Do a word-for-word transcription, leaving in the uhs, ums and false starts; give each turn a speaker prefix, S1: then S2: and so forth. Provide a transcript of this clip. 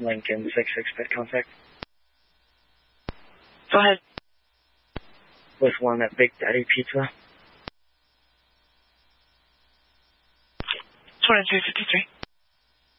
S1: Lincoln six six pit contact.
S2: Go ahead.
S1: With one at Big Daddy Pizza.
S2: twenty-two fifty-three.